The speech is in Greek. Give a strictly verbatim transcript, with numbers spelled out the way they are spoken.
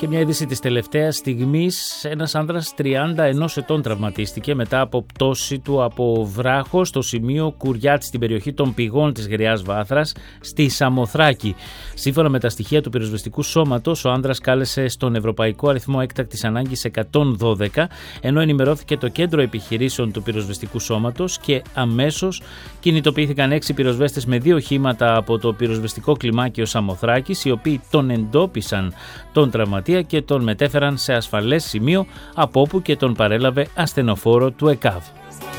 Και μια είδηση της τελευταίας στιγμής, ένας άνδρας τριάντα ένα ετών τραυματίστηκε μετά από πτώση του από βράχο στο σημείο Κουριάτ στην περιοχή των πηγών της Γριάς Βάθρας στη Σαμοθράκη. Σύμφωνα με τα στοιχεία του πυροσβεστικού σώματος, ο άνδρας κάλεσε στον Ευρωπαϊκό Αριθμό Έκτακτης Ανάγκης εκατόν δώδεκα, ενώ ενημερώθηκε το κέντρο επιχειρήσεων του πυροσβεστικού σώματος και αμέσως κινητοποιήθηκαν έξι πυροσβέστες με δύο οχήματα από το πυροσβεστικό κλιμάκιο Σαμοθράκης, οι οποίοι τον εντόπισαν τον τραυματία και τον μετέφεραν σε ασφαλές σημείο, από όπου και τον παρέλαβε ασθενοφόρο του ΕΚΑΒ.